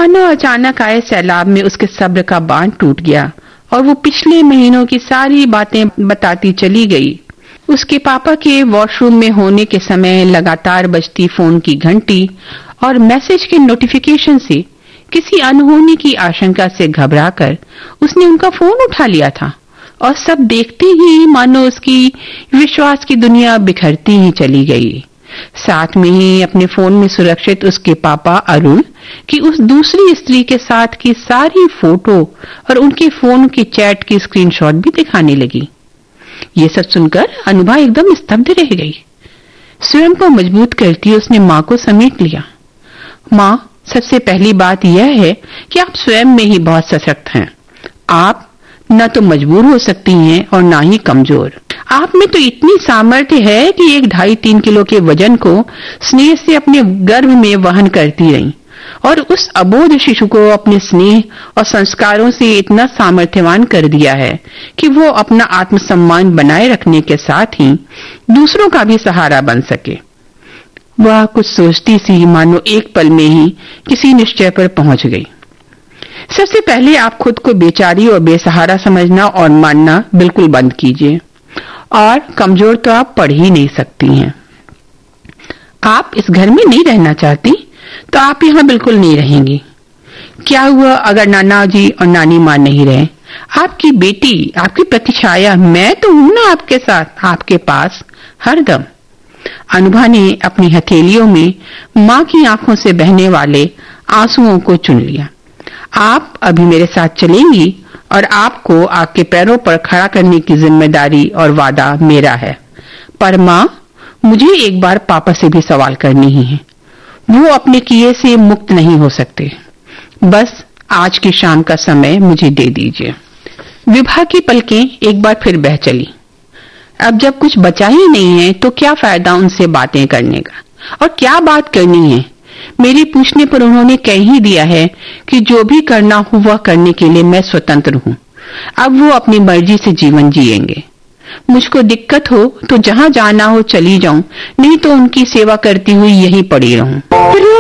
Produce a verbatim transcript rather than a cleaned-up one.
मानो अचानक आए सैलाब में उसके सब्र का बांध टूट गया और वो पिछले महीनों की सारी बातें बताती चली गई। उसके पापा के वॉशरूम में होने के समय लगातार बजती फोन की घंटी और मैसेज के नोटिफिकेशन से किसी अनहोनी की आशंका से घबराकर उसने उनका फोन उठा लिया था और सब देखते ही मानो उसकी विश्वास की दुनिया बिखरती ही चली गई। साथ में ही अपने फोन में सुरक्षित उसके पापा अरुण की उस दूसरी स्त्री के साथ की सारी फोटो और उनके फोन की चैट की स्क्रीनशॉट भी दिखाने लगी। ये सब सुनकर अनुभा एकदम स्तब्ध रह गई। स्वयं को मजबूत करती उसने माँ को समेट लिया। माँ, सबसे पहली बात यह है कि आप स्वयं में ही बहुत सशक्त हैं। आप न तो मजबूर हो सकती हैं और ना ही कमजोर। आप में तो इतनी सामर्थ्य है कि एक ढाई तीन किलो के वजन को स्नेह से अपने गर्भ में वहन करती रही और उस अबोध शिशु को अपने स्नेह और संस्कारों से इतना सामर्थ्यवान कर दिया है कि वो अपना आत्मसम्मान बनाए रखने के साथ ही दूसरों का भी सहारा बन सके। वह कुछ सोचती सी मानो एक पल में ही किसी निश्चय पर पहुंच गई। सबसे पहले आप खुद को बेचारी और बेसहारा समझना और मानना बिल्कुल बंद कीजिए। और कमजोर तो आप पढ़ ही नहीं सकती हैं। आप इस घर में नहीं रहना चाहती तो आप यहाँ बिल्कुल नहीं रहेंगी। क्या हुआ अगर नाना जी और नानी माँ नहीं रहे? आपकी बेटी, आपकी प्रतिछाया, मैं तो हूं ना आपके साथ, आपके पास हरदम। अनुभा ने अपनी हथेलियों में माँ की आंखों से बहने वाले आंसुओं को चुन लिया। आप अभी मेरे साथ चलेंगी और आपको आपके पैरों पर खड़ा करने की जिम्मेदारी और वादा मेरा है। पर माँ, मुझे एक बार पापा से भी सवाल करनी ही है। वो अपने किए से मुक्त नहीं हो सकते। बस आज की शाम का समय मुझे दे दीजिए। विभा की पलकें एक बार फिर बह चली। अब जब कुछ बचा ही नहीं है तो क्या फायदा उनसे बातें करने का, और क्या बात करनी है। मेरे पूछने पर उन्होंने कह ही दिया है कि जो भी करना हो वह करने के लिए मैं स्वतंत्र हूँ। अब वो अपनी मर्जी से जीवन जिएंगे। मुझको दिक्कत हो तो जहाँ जाना हो चली जाऊं, नहीं तो उनकी सेवा करती हुई यहीं पड़ी रहूं।